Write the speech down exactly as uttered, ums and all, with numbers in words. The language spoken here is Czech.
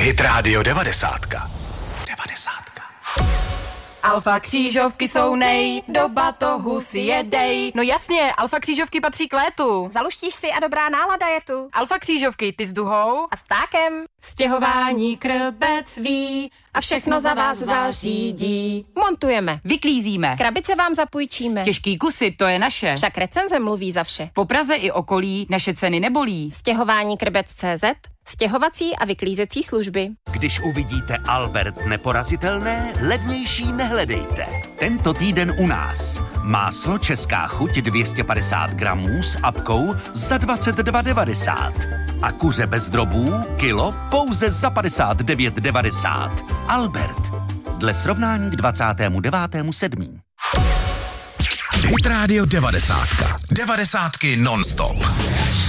Hit Radio devadesát. devadesát. Alfa křížovky jsou nej, do batohu si jedej. No jasně, alfa křížovky patří k létu. Zaluštíš si a dobrá nálada je tu. Alfa křížovky, ty s duhou a s ptákem. Stěhování krbec ví a všechno za vás zařídí. Montujeme, vyklízíme, krabice vám zapůjčíme. Těžký kusy, to je naše. Však recenze mluví za vše. Po Praze i okolí naše ceny nebolí. Stěhování krbec tečka cé zet, stěhovací a vyklízecí služby. Když uvidíte Albert neporazitelné, levnější nehledejte. Tento týden u nás. Máslo Česká chuť dvě stě padesát gramů s apkou za dvacet dva devadesát. A kuře bez drobů kilo pouze za padesát devět devadesát. Albert. Dle srovnání k dvacátému devátému sedmého Hit Radio devadesát. devadesátky non-stop.